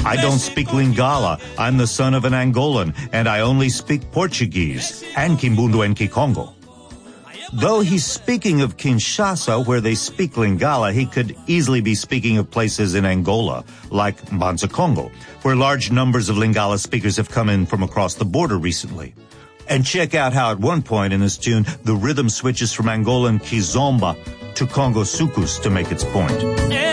I don't speak Lingala. I'm the son of an Angolan, and I only speak Portuguese and Kimbundu and Kikongo. Though he's speaking of Kinshasa, where they speak Lingala, he could easily be speaking of places in Angola, like Mbanza Congo, where large numbers of Lingala speakers have come in from across the border recently. And check out how at one point in this tune, the rhythm switches from Angolan Kizomba to Congo Sukus to make its point.